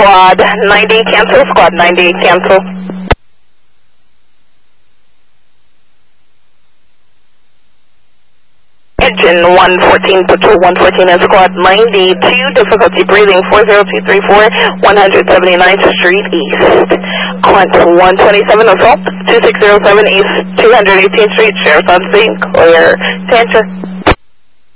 Squad 90, cancel. Squad 90, cancel. Engine 114, Patrol 114 and Squad 92, difficulty breathing 40234, 179th Street East. Quant 127, assault 2607 East 218th Street, Sheriff's on scene, clear. Attention.